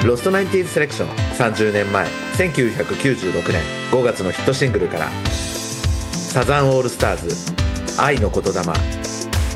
ロストナインティーズセレクション。30年前1996年5月のヒットシングルから、サザンオールスターズ愛の言霊。